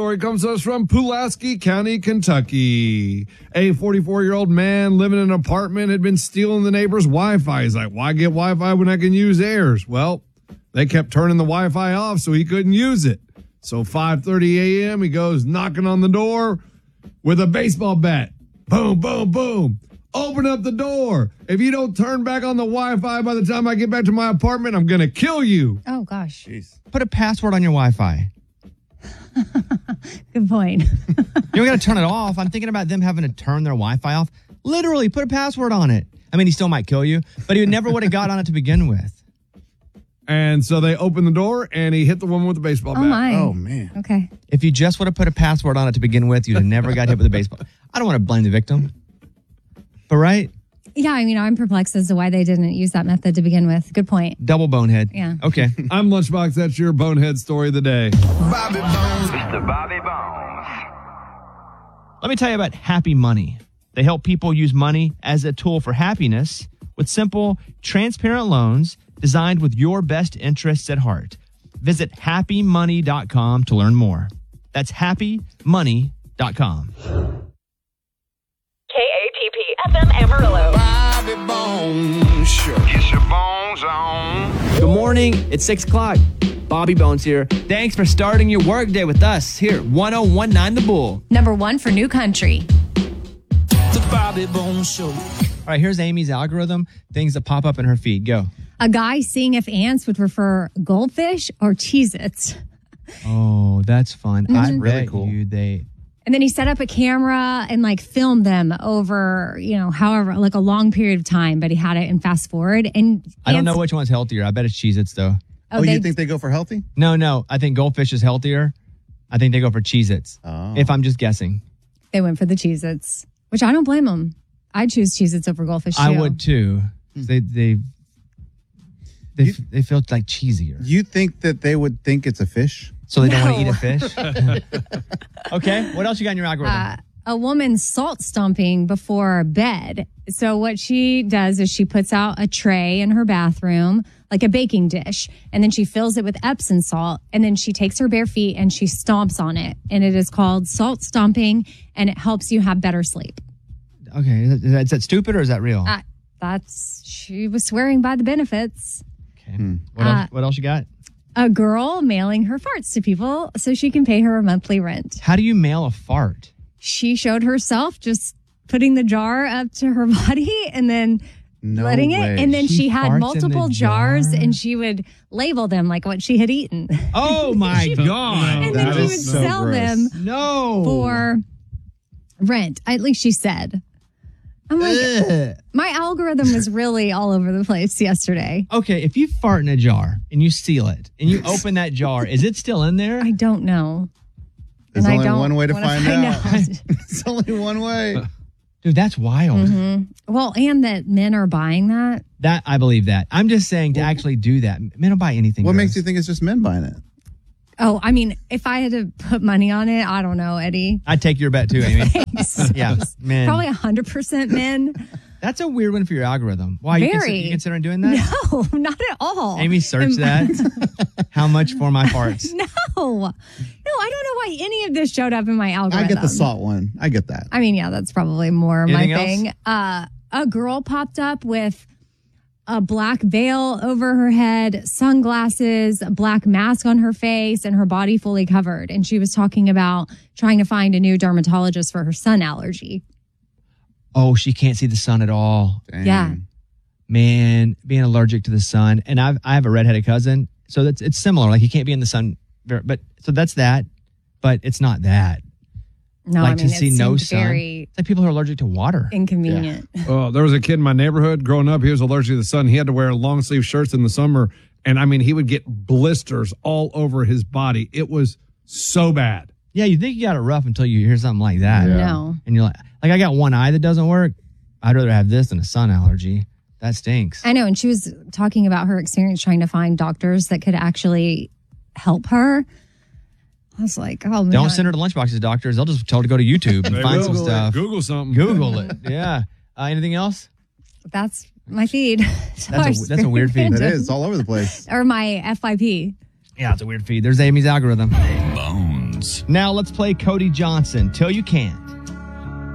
story comes to us from Pulaski County, Kentucky. A 44-year-old man living in an apartment had been stealing the neighbor's Wi-Fi. He's like, why get Wi-Fi when I can use theirs? Well, they kept turning the Wi-Fi off so he couldn't use it. So 5:30 a.m., he goes knocking on the door with a baseball bat. Boom, boom, boom. Open up the door. If you don't turn back on the Wi-Fi by the time I get back to my apartment, I'm going to kill you. Oh, gosh. Jeez. Put a password on your Wi-Fi. Good point. You got to turn it off. I'm thinking about them having to turn their Wi-Fi off. Literally, put a password on it. I mean, he still might kill you, but he never would have got on it to begin with. And so they opened the door, and he hit the woman with the baseball bat. Oh, my. Oh, man. Okay. If you just would have put a password on it to begin with, you'd have never got hit with a baseball. I don't want to blame the victim. But right? Yeah, I mean, I'm perplexed as to why they didn't use that method to begin with. Good point. Double bonehead. Yeah. Okay. I'm Lunchbox. That's your bonehead story of the day. Bobby Bones. Mr. Bobby Bones. Let me tell you about Happy Money. They help people use money as a tool for happiness with simple, transparent loans designed with your best interests at heart. Visit happymoney.com to learn more. That's happymoney.com. KATP FM Amarillo. Bobby Bones Show. Get your bones on. Good morning. It's 6 o'clock. Bobby Bones here. Thanks for starting your workday with us here at 1019 The Bull. Number 1 for New Country. The Bobby Bones Show. All right, here's Amy's algorithm. Things that pop up in her feed. Go. A guy seeing if ants would prefer goldfish or Cheez-Its. Oh, that's fun. I really bet cool. you they... And then he set up a camera and like filmed them over, however, like a long period of time, but he had it in fast forward. And I don't know which one's healthier. I bet it's Cheez-Its, though. Oh, you think they go for healthy? No. I think goldfish is healthier. I think they go for Cheez-Its. Oh. If I'm just guessing. They went for the Cheez-Its, which I don't blame them. I'd choose Cheez-Its over goldfish too. I would too. They feel like cheesier. You think that they would think it's a fish? So they don't want to No. eat a fish? Okay. What else you got in your algorithm? A woman salt stomping before bed. So what she does is she puts out a tray in her bathroom, like a baking dish, and then she fills it with Epsom salt, and then she takes her bare feet and she stomps on it. And it is called salt stomping, and it helps you have better sleep. Okay. Is that stupid or is that real? She was swearing by the benefits. Okay. What else you got? A girl mailing her farts to people so she can pay her monthly rent. How do you mail a fart? She showed herself just putting the jar up to her body and then letting way. it. And then She she had farts in multiple the jars jar? and she would label them like what she had eaten. Oh, my God. And then that she would is so sell gross. them No. for rent. At least she said. I'm like, Ugh. my algorithm was really all over the place yesterday. Okay, if you fart in a jar and you seal it and you open that jar, is it still in there? I don't know. There's And I only don't one way to wanna find find out. It's only one way. Dude, that's wild. Well, and that men are buying that. That I believe that. I'm just saying to actually do that. Men don't buy anything. What gross. makes you think it's just men buying it? Oh, I mean, if I had to put money on it, I don't know, Eddie. I'd take your bet too, Amy. Yeah, man. Probably 100% men. That's a weird one for your algorithm. Why Very. you considering doing that? No, not at all. Amy, search that. How much for my farts? No, I don't know why any of this showed up in my algorithm. I get the salt one. I get that. I mean, yeah, that's probably more my Anything thing. A girl popped up with a black veil over her head, sunglasses, a black mask on her face, and her body fully covered. And she was talking about trying to find a new dermatologist for her sun allergy. Oh, she can't see the sun at all. Dang. Yeah. Man, being allergic to the sun. And I have a redheaded cousin, so it's similar. Like he can't be in the sun, but so that's that. But it's not that. No, Like I mean, to see it no seemed sun. very It's like people who are allergic to water. inconvenient. Oh, there was a kid in my neighborhood growing up. He was allergic to the sun. He had to wear long sleeve shirts in the summer. And I mean, he would get blisters all over his body. It was so bad. Yeah, you think you got it rough until you hear something like that. No. And you're like I got one eye that doesn't work. I'd rather have this than a sun allergy. That stinks. I know. And she was talking about her experience trying to find doctors that could actually help her. I was like, oh, man. Don't send her to Lunchbox's doctors. They'll just tell her to go to YouTube and They find will. some stuff. Google something. Google it. Yeah. Anything else? That's my feed. So That's a weird feed. It is all over the place. Or my FYP. Yeah, it's a weird feed. There's Amy's algorithm. Bones. Bones. Now let's play Cody Johnson till you can't.